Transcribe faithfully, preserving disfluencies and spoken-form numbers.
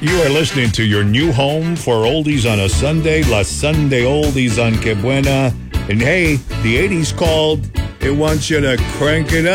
You are listening to your new home for oldies on a Sunday, La Sunday Oldies on Que Buena. And hey, the eighties called. It wants you to crank it up.